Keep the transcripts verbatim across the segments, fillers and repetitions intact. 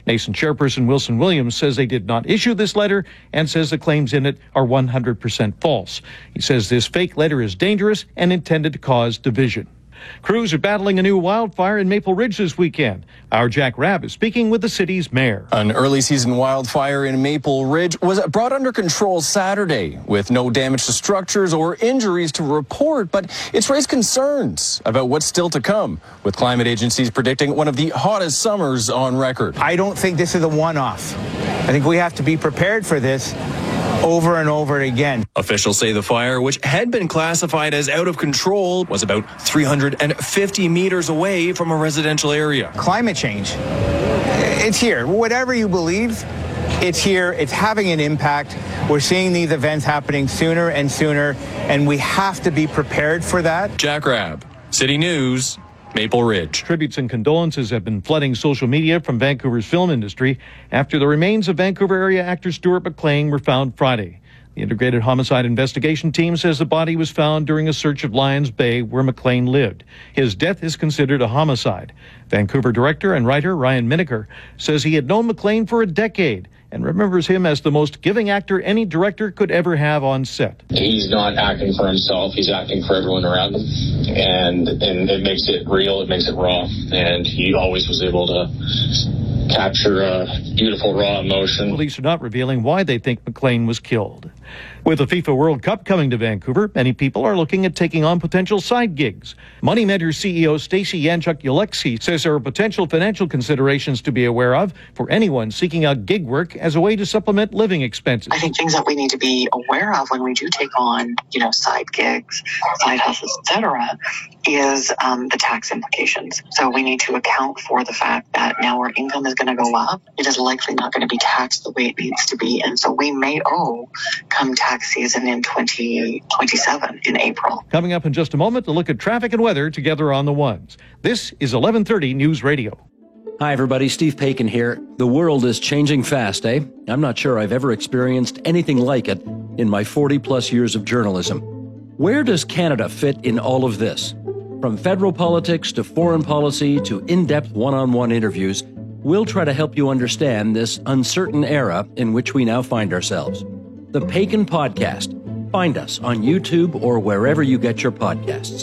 Mason chairperson Wilson Williams says they did not issue this letter and says the claims in it are one hundred percent false. He says this fake letter is dangerous and intended to cause division. Crews are battling a new wildfire in Maple Ridge this weekend. Our Jack Rabb is speaking with the city's mayor. An early season wildfire in Maple Ridge was brought under control Saturday with no damage to structures or injuries to report, but it's raised concerns about what's still to come, with climate agencies predicting one of the hottest summers on record. I don't think this is a one-off. I think we have to be prepared for this over and over again. Officials say the fire, which had been classified as out of control, was about three hundred fifty meters away from a residential area. Climate change, it's here. Whatever you believe, it's here. It's having an impact. We're seeing these events happening sooner and sooner, and we have to be prepared for that. Jack Rabb, City News, Maple Ridge. Tributes and condolences have been flooding social media from Vancouver's film industry after the remains of Vancouver area actor Stuart McLean were found Friday. The Integrated Homicide Investigation Team says the body was found during a search of Lions Bay, where McLean lived. His death is considered a homicide. Vancouver director and writer Ryan Miniker says he had known McLean for a decade and remembers him as the most giving actor any director could ever have on set. He's not acting for himself, he's acting for everyone around him, and and it makes it real, it makes it raw, and he always was able to capture a beautiful raw emotion. Police are not revealing why they think McLean was killed. With the FIFA World Cup coming to Vancouver, many people are looking at taking on potential side gigs. Money Mentor C E O Stacey Yanchuk-Yulexy says there are potential financial considerations to be aware of for anyone seeking out gig work as a way to supplement living expenses. I think things that we need to be aware of when we do take on, you know, side gigs, side hustles, et cetera, is um, the tax implications. So we need to account for the fact that now our income is going to go up. It is likely not going to be taxed the way it needs to be. And so we may owe come tax season in twenty twenty-seven in April. Coming up in just a moment, a look at traffic and weather together on the ones. This is eleven thirty News Radio. Hi, everybody. Steve Paikin here. The world is changing fast, eh? I'm not sure I've ever experienced anything like it in my forty-plus years of journalism. Where does Canada fit in all of this? From federal politics to foreign policy to in-depth one-on-one interviews, we'll try to help you understand this uncertain era in which we now find ourselves. The Paikin Podcast. Find us on YouTube or wherever you get your podcasts.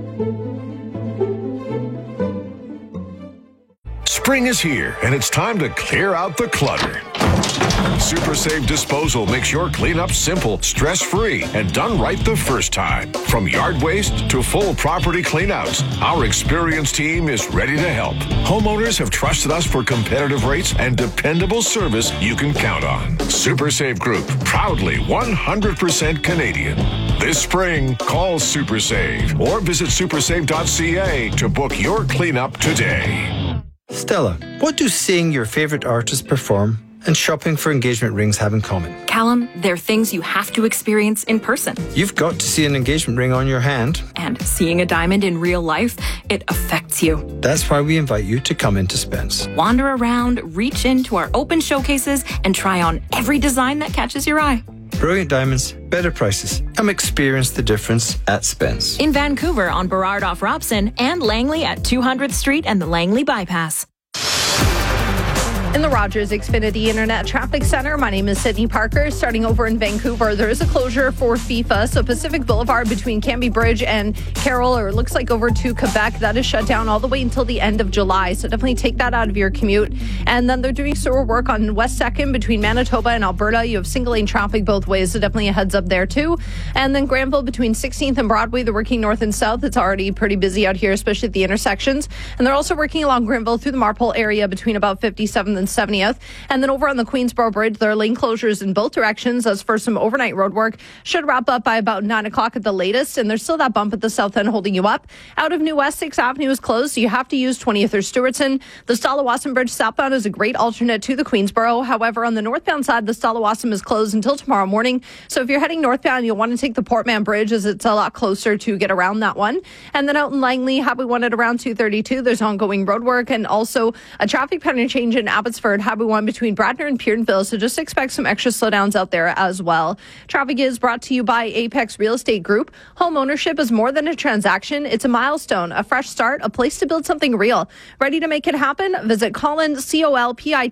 Spring is here, and it's time to clear out the clutter. Super Save Disposal makes your cleanup simple, stress-free, and done right the first time. From yard waste to full property cleanouts, our experienced team is ready to help. Homeowners have trusted us for competitive rates and dependable service you can count on. Super Save Group, proudly one hundred percent Canadian. This spring, call Super Save or visit super save dot c a to book your cleanup today. Stella, what do seeing your favorite artist perform and shopping for engagement rings have in common? Callum, they're things you have to experience in person. You've got to see an engagement ring on your hand. And seeing a diamond in real life, it affects you. That's why we invite you to come into Spence. Wander around, reach into our open showcases, and try on every design that catches your eye. Brilliant diamonds, better prices. Come experience the difference at Spence. In Vancouver on Burrard off Robson and Langley at two hundredth Street and the Langley Bypass. In the Rogers Xfinity Internet Traffic Center, my name is Sydney Parker. Starting over in Vancouver, there is a closure for FIFA. So Pacific Boulevard between Cambie Bridge and Carroll, or it looks like over to Quebec, that is shut down all the way until the end of July. So definitely take that out of your commute. And then they're doing sewer work on West second between Manitoba and Alberta. You have single lane traffic both ways, so definitely a heads up there too. And then Granville between sixteenth and Broadway, they're working north and south. It's already pretty busy out here, especially at the intersections. And they're also working along Granville through the Marpole area between about fifty-seventh and seventieth. And then over on the Queensboro Bridge, there are lane closures in both directions as for some overnight road work. Should wrap up by about nine o'clock at the latest. And there's still that bump at the south end holding you up. Out of New West, sixth Avenue is closed, so you have to use twentieth or Stewartson. The Stalawassam Bridge southbound is a great alternate to the Queensboro. However, on the northbound side, the Stalawassam is closed until tomorrow morning. So if you're heading northbound, you'll want to take the Portman Bridge as it's a lot closer to get around that one. And then out in Langley, Highway one at around two thirty-two, there's ongoing road work and also a traffic pattern change in Abbotsford, Highway one between Bradner and Pierdenville. So just expect some extra slowdowns out there as well. Traffic is brought to you by Apex Real Estate Group. Home ownership is more than a transaction. It's a milestone, a fresh start, a place to build something real. Ready to make it happen? Visit Colin, C O L P I